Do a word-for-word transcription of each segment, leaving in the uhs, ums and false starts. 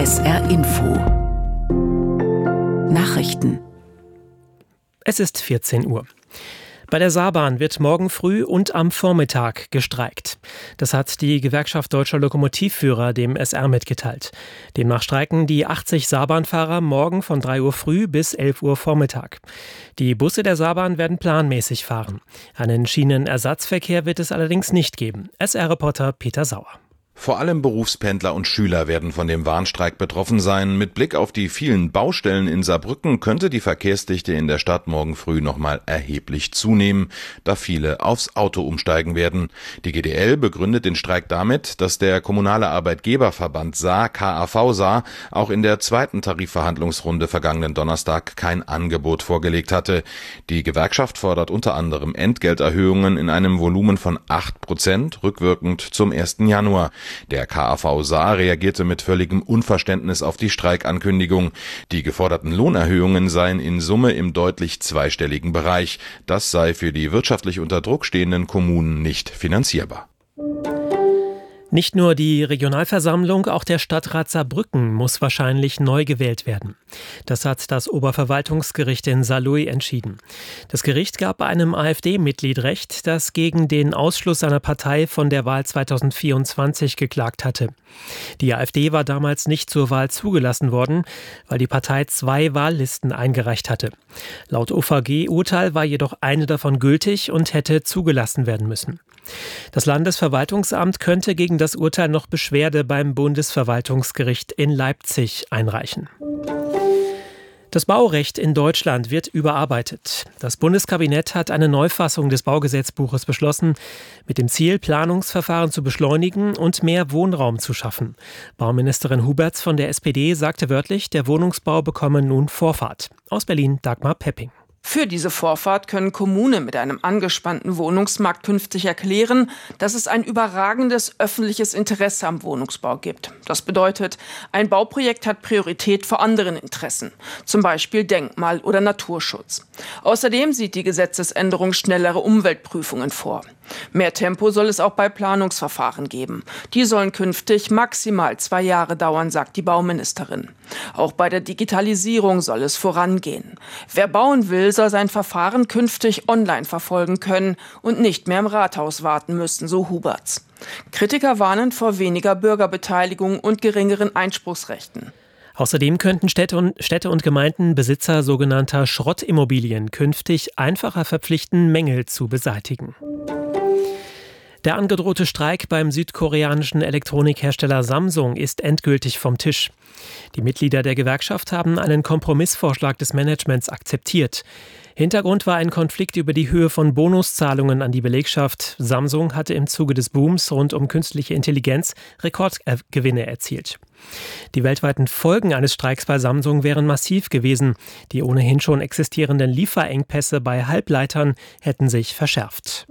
S R Info Nachrichten. Es ist vierzehn Uhr. Bei der Saarbahn wird morgen früh und am Vormittag gestreikt. Das hat die Gewerkschaft Deutscher Lokomotivführer dem S R mitgeteilt. Demnach streiken die achtzig Saarbahnfahrer morgen von drei Uhr früh bis elf Uhr Vormittag. Die Busse der Saarbahn werden planmäßig fahren. Einen Schienenersatzverkehr wird es allerdings nicht geben. S R-Reporter Peter Sauer. Vor allem Berufspendler und Schüler werden von dem Warnstreik betroffen sein. Mit Blick auf die vielen Baustellen in Saarbrücken könnte die Verkehrsdichte in der Stadt morgen früh nochmal erheblich zunehmen, da viele aufs Auto umsteigen werden. Die G D L begründet den Streik damit, dass der kommunale Arbeitgeberverband Saar, K A V Saar, auch in der zweiten Tarifverhandlungsrunde vergangenen Donnerstag kein Angebot vorgelegt hatte. Die Gewerkschaft fordert unter anderem Entgelterhöhungen in einem Volumen von acht Prozent, rückwirkend zum ersten Januar. Der K A V Saar reagierte mit völligem Unverständnis auf die Streikankündigung. Die geforderten Lohnerhöhungen seien in Summe im deutlich zweistelligen Bereich. Das sei für die wirtschaftlich unter Druck stehenden Kommunen nicht finanzierbar. Nicht nur die Regionalversammlung, auch der Stadtrat Saarbrücken muss wahrscheinlich neu gewählt werden. Das hat das Oberverwaltungsgericht in Saarlouis entschieden. Das Gericht gab einem AfD-Mitglied Recht, das gegen den Ausschluss seiner Partei von der Wahl zweitausendvierundzwanzig geklagt hatte. Die AfD war damals nicht zur Wahl zugelassen worden, weil die Partei zwei Wahllisten eingereicht hatte. Laut O V G-Urteil war jedoch eine davon gültig und hätte zugelassen werden müssen. Das Landesverwaltungsamt könnte gegen das Urteil noch Beschwerde beim Bundesverwaltungsgericht in Leipzig einreichen. Das Baurecht in Deutschland wird überarbeitet. Das Bundeskabinett hat eine Neufassung des Baugesetzbuches beschlossen, mit dem Ziel, Planungsverfahren zu beschleunigen und mehr Wohnraum zu schaffen. Bauministerin Huberts von der S P D sagte wörtlich, der Wohnungsbau bekomme nun Vorfahrt. Aus Berlin Dagmar Pepping. Für diese Vorfahrt können Kommunen mit einem angespannten Wohnungsmarkt künftig erklären, dass es ein überragendes öffentliches Interesse am Wohnungsbau gibt. Das bedeutet, ein Bauprojekt hat Priorität vor anderen Interessen, zum Beispiel Denkmal- oder Naturschutz. Außerdem sieht die Gesetzesänderung schnellere Umweltprüfungen vor. Mehr Tempo soll es auch bei Planungsverfahren geben. Die sollen künftig maximal zwei Jahre dauern, sagt die Bauministerin. Auch bei der Digitalisierung soll es vorangehen. Wer bauen will, soll sein Verfahren künftig online verfolgen können und nicht mehr im Rathaus warten müssen, so Huberts. Kritiker warnen vor weniger Bürgerbeteiligung und geringeren Einspruchsrechten. Außerdem könnten Städte und, Städte und Gemeinden Besitzer sogenannter Schrottimmobilien künftig einfacher verpflichten, Mängel zu beseitigen. Der angedrohte Streik beim südkoreanischen Elektronikhersteller Samsung ist endgültig vom Tisch. Die Mitglieder der Gewerkschaft haben einen Kompromissvorschlag des Managements akzeptiert. Hintergrund war ein Konflikt über die Höhe von Bonuszahlungen an die Belegschaft. Samsung hatte im Zuge des Booms rund um künstliche Intelligenz Rekordgewinne erzielt. Die weltweiten Folgen eines Streiks bei Samsung wären massiv gewesen. Die ohnehin schon existierenden Lieferengpässe bei Halbleitern hätten sich verschärft.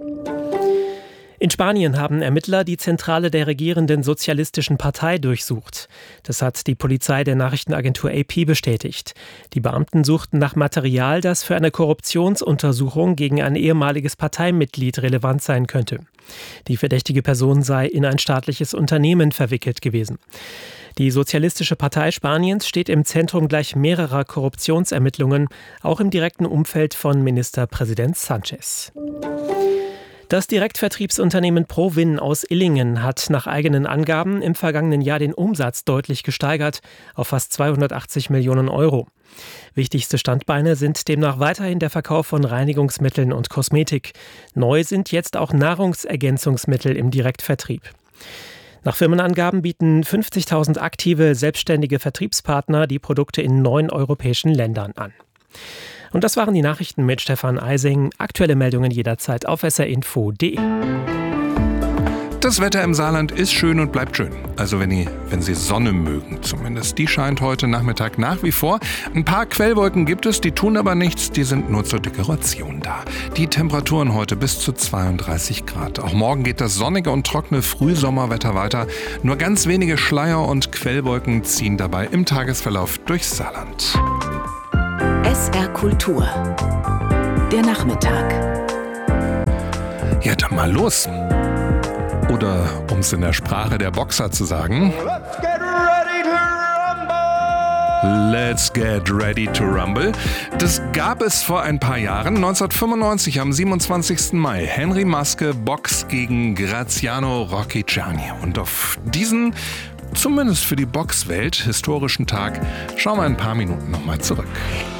In Spanien haben Ermittler die Zentrale der regierenden Sozialistischen Partei durchsucht. Das hat die Polizei der Nachrichtenagentur A P bestätigt. Die Beamten suchten nach Material, das für eine Korruptionsuntersuchung gegen ein ehemaliges Parteimitglied relevant sein könnte. Die verdächtige Person sei in ein staatliches Unternehmen verwickelt gewesen. Die Sozialistische Partei Spaniens steht im Zentrum gleich mehrerer Korruptionsermittlungen, auch im direkten Umfeld von Ministerpräsident Sánchez. Das Direktvertriebsunternehmen ProWin aus Illingen hat nach eigenen Angaben im vergangenen Jahr den Umsatz deutlich gesteigert auf fast zweihundertachtzig Millionen Euro. Wichtigste Standbeine sind demnach weiterhin der Verkauf von Reinigungsmitteln und Kosmetik. Neu sind jetzt auch Nahrungsergänzungsmittel im Direktvertrieb. Nach Firmenangaben bieten fünfzigtausend aktive, selbstständige Vertriebspartner die Produkte in neun europäischen Ländern an. Und das waren die Nachrichten mit Stefan Eising. Aktuelle Meldungen jederzeit auf s r info punkt d e. Das Wetter im Saarland ist schön und bleibt schön. Also wenn, die, wenn Sie Sonne mögen zumindest. Die scheint heute Nachmittag nach wie vor. Ein paar Quellwolken gibt es, die tun aber nichts. Die sind nur zur Dekoration da. Die Temperaturen heute bis zu zweiunddreißig Grad. Auch morgen geht das sonnige und trockene Frühsommerwetter weiter. Nur ganz wenige Schleier und Quellwolken ziehen dabei im Tagesverlauf durchs Saarland. S R Kultur. Der Nachmittag. Ja, dann mal los. Oder, um es in der Sprache der Boxer zu sagen: Let's get ready to rumble. Let's get ready to rumble. Das gab es vor ein paar Jahren. neunzehnhundertfünfundneunzig am siebenundzwanzigsten Mai. Henry Maske Box gegen Graziano Rocchiciani. Und auf diesen, zumindest für die Boxwelt, historischen Tag schauen wir ein paar Minuten nochmal zurück.